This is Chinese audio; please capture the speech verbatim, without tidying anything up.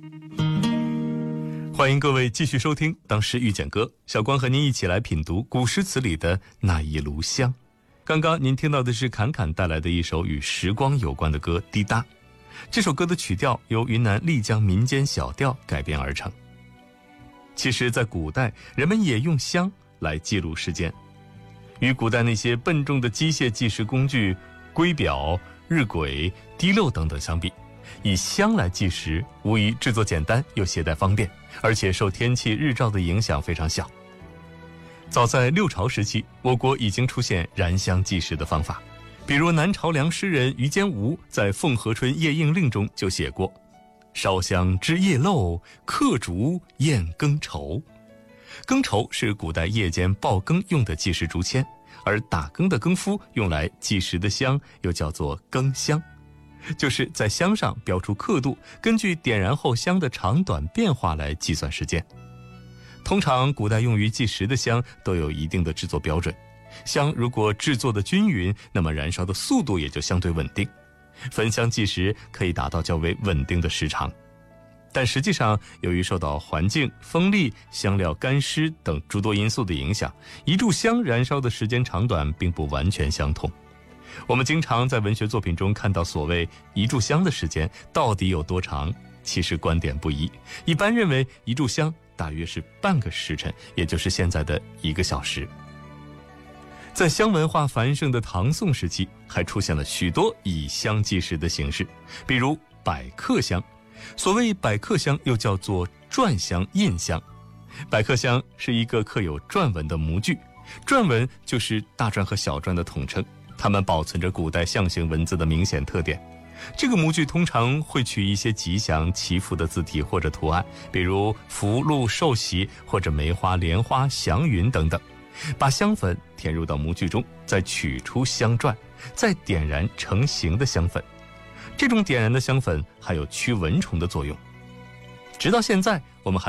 欢迎各位继续收听当时遇见歌，小光和您一起来品读古诗词里的那一炉香。刚刚您听到的是侃侃带来的一首与时光有关的歌《滴答》，这首歌的曲调由云南丽江民间小调改编而成。其实在古代，人们也用香来记录时间。与古代那些笨重的机械计时工具圭表、日晷、滴漏等等相比，以香来计时无疑制作简单又携带方便，而且受天气日照的影响非常小。早在六朝时期，我国已经出现燃香计时的方法，比如南朝梁诗人于坚吾在《凤和春夜应令》中就写过：烧香知夜漏，刻烛验更愁。更愁是古代夜间报更用的计时竹签，而打更的更夫用来计时的香又叫做更香，就是在香上标出刻度，根据点燃后香的长短变化来计算时间。通常古代用于计时的香都有一定的制作标准，香如果制作的均匀，那么燃烧的速度也就相对稳定，焚香计时可以达到较为稳定的时长。但实际上，由于受到环境、风力、香料干湿等诸多因素的影响，一炷香燃烧的时间长短并不完全相同。我们经常在文学作品中看到所谓一炷香的时间到底有多长，其实观点不一。一般认为一炷香大约是半个时辰，也就是现在的一个小时。在香文化繁盛的唐宋时期，还出现了许多以香计时的形式，比如百刻香。所谓百刻香又叫做篆香、印香。百刻香是一个刻有篆文的模具，篆文就是大篆和小篆的统称，它们保存着古代象形文字的明显特点。这个模具通常会取一些吉祥祈福的字体或者图案，比如福禄寿喜或者梅花莲花祥云等等，把香粉填入到模具中，再取出香篆，再点燃成型的香粉。这种点燃的香粉还有驱蚊虫的作用。直到现在，我们还